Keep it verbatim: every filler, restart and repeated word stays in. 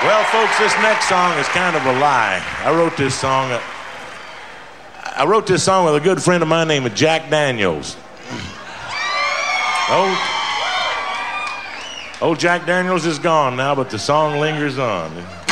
Well, folks, this next song is kind of a lie. I wrote this song. Uh, I wrote this song with a good friend of mine named Jack Daniels. Old, old Jack Daniels is gone now, but the song lingers on.